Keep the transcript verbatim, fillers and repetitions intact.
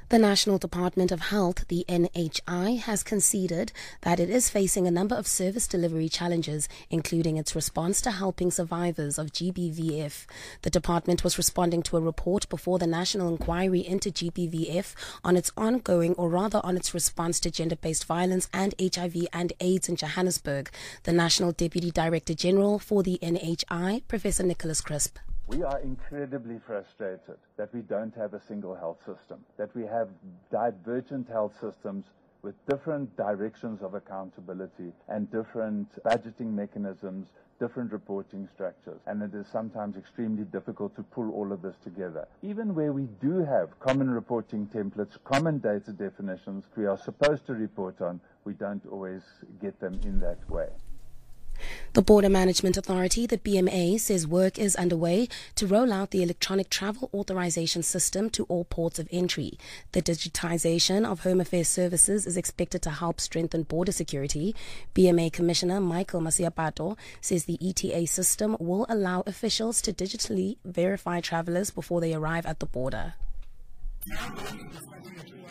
The National Department of Health, the N H I, has conceded that it is facing a number of service delivery challenges, including its response to helping survivors of G B V F. The department was responding to a report before the National Inquiry into G B V F on its ongoing, or rather on its response to gender-based violence and H I V and AIDS in Johannesburg. The National Deputy Director General for the N H I, Professor Nicholas Crisp. We are incredibly frustrated that we don't have a single health system, that we have divergent health systems with different directions of accountability and different budgeting mechanisms, different reporting structures, and it is sometimes extremely difficult to pull all of this together. Even where we do have common reporting templates, common data definitions we are supposed to report on, we don't always get them in that way. The Border Management Authority, the B M A, says work is underway to roll out the electronic travel authorization system to all ports of entry. The digitization of Home Affairs services is expected to help strengthen border security. B M A Commissioner Michael Masiapato says the E T A system will allow officials to digitally verify travelers before they arrive at the border.